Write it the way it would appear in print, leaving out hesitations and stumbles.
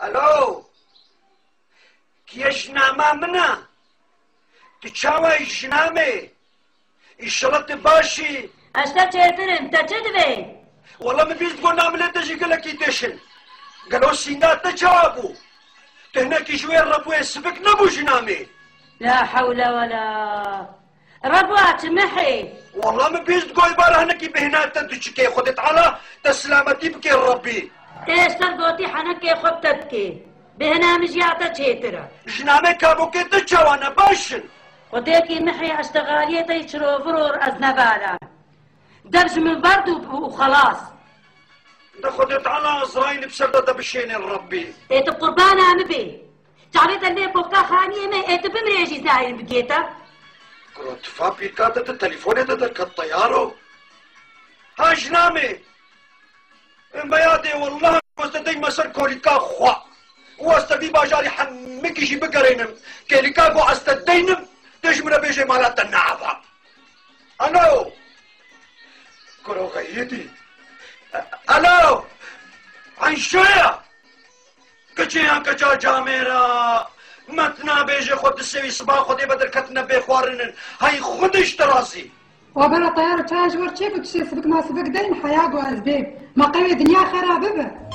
الو كيش ناما منا تشاوي جنامي الشرط باشي اشتا چهترم تا چه دوی؟ والله من بيست قول نعمل تجي قال لك يتشن قالوا سينات تجابو تهناك شوية الربو يسبك نبو جنامي لا حول ولا ربوات محي والله من بيست قول بارا هناكي بهنات تدوشكي خدت على تسلامتي بكي الربي تيستر قوتي حنكي خود تدكي بهنا مجياتا چهترا جنامي كابو كي تجاوانا باشن وديكي محي اشتغالية يشرو فرور أزنبالا دبج من برد وخلاص ده خدت على أزراين بسردة بشين الربي ايت قربانا مبي تعريت اللي بوكا خانية ما ايت بمريجي زاين بقيتا كنت فابي كاتت التليفون تدرك الطيارو ها جنامي بيادي والله واستدي مسر كوريكا خوا واستدي باجاري حمكي جي بقرينم كيليكا قو استدينم تجمنا بيجي مالات النعبة الو كرو غيدي الو عن شوية كجيها كجا جاميرا متنا بيجي خود السوي صباح خودي بدر كتنا بيخوارنن هاي خودش تراسي وبلا طيارة تاج ورشيك وتشي سبك ما سبك دين حياة وأزبيب ما قوي دنيا خرابة